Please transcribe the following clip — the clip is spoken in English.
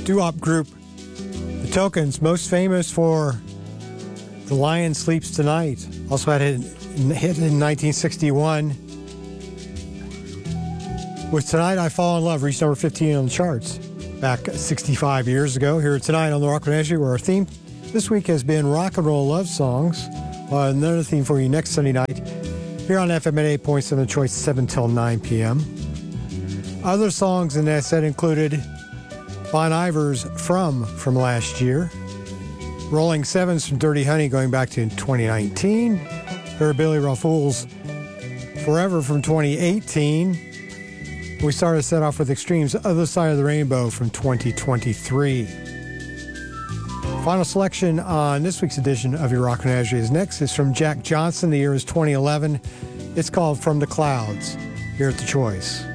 doo-wop group, The Tokens, most famous for The Lion Sleeps Tonight. Also had a hit in 1961 with Tonight I Fall in Love, reached number 15 on the charts back 65 years ago. Here tonight on the Rock Menagerie, where our theme this week has been rock and roll love songs. Another theme for you next Sunday night here on FM at 8.7 Choice, 7 till 9 p.m. Other songs in that set included Bon Iver's From last year, Rolling Sevens from Dirty Honey going back to 2019, heard Billy Rafful's Forever from 2018. We started the set off with Extreme's Other Side of the Rainbow from 2023. Final selection on this week's edition of your Rock Menagerie is next. It's from Jack Johnson. The year is 2011. It's called From the Clouds here at The Choice.